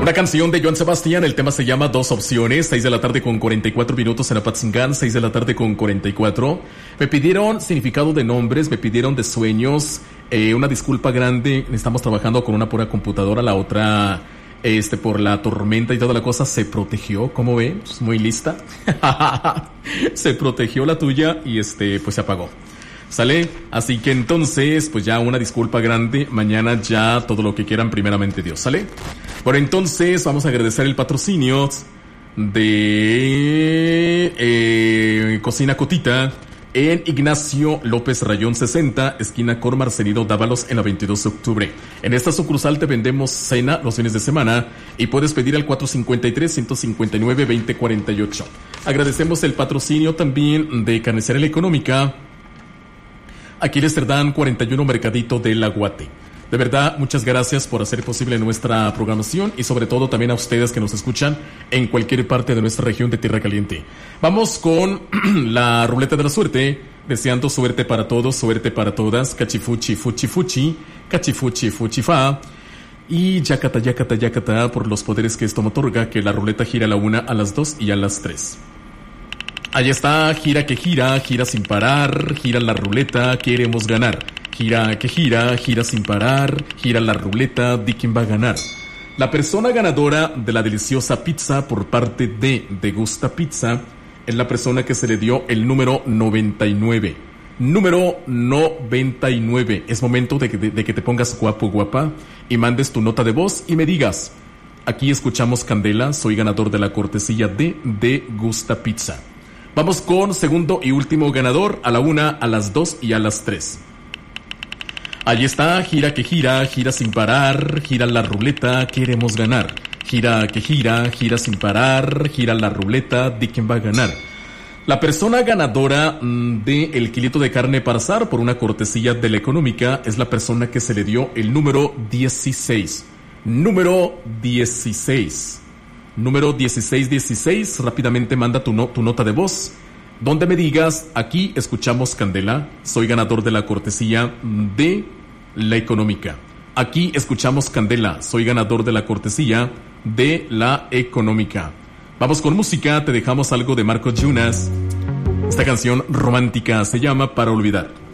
Una canción de Joan Sebastián, el tema se llama Dos Opciones, 6 de la tarde con 44 minutos en Apatzingán, 6 de la tarde con 44. Me pidieron significado de nombres, me pidieron de sueños, una disculpa grande, estamos trabajando con una pura computadora, la otra, por la tormenta y toda la cosa, se protegió, ¿cómo ven? Pues muy lista. Se protegió la tuya y pues se apagó. ¿Sale? Así que entonces, pues ya una disculpa grande. Mañana ya todo lo que quieran, primeramente Dios. ¿Sale? Por entonces, vamos a agradecer el patrocinio de Cocina Cotita en Ignacio López Rayón 60, esquina Cor Marcelino Dávalos, en la 22 de octubre. En esta sucursal te vendemos cena los fines de semana y puedes pedir al 453-159-2048. Agradecemos el patrocinio también de Carnicería La Económica, Aquiles Cerdán 41, Mercadito del Aguate. De verdad, muchas gracias por hacer posible nuestra programación y sobre todo también a ustedes que nos escuchan en cualquier parte de nuestra región de Tierra Caliente. Vamos con la ruleta de la suerte, deseando suerte para todos, suerte para todas, cachifuchi, fuchi, fuchi, cachifuchi, fuchi, fa. Y yacata, yacata, yacata, por los poderes que esto me otorga, que la ruleta gira a la 1, a las 2 y a las 3. Ahí está, gira que gira, gira sin parar, gira la ruleta, queremos ganar. Gira que gira, gira sin parar, gira la ruleta, di quién va a ganar. La persona ganadora de la deliciosa pizza por parte de Degusta Pizza es la persona que se le dio el número 99. Número 99. Es momento de que te pongas guapo, guapa, y mandes tu nota de voz y me digas: aquí escuchamos Candela, soy ganador de la cortesía de Degusta Pizza. Vamos con segundo y último ganador, a la 1, a las 2 y a las 3. Allí está, gira que gira, gira sin parar, gira la ruleta, queremos ganar. Gira que gira, gira sin parar, gira la ruleta, di quién va a ganar. La persona ganadora de el kilito de carne para asar por una cortesía de La Económica es la persona que se le dio el número 16. Número 16. Número 1616, rápidamente manda tu nota de voz, donde me digas: aquí escuchamos Candela, soy ganador de la cortesía de La Económica. Aquí escuchamos Candela, soy ganador de la cortesía de La Económica. Vamos con música, te dejamos algo de Marcos Jonas. Esta canción romántica se llama Para Olvidar.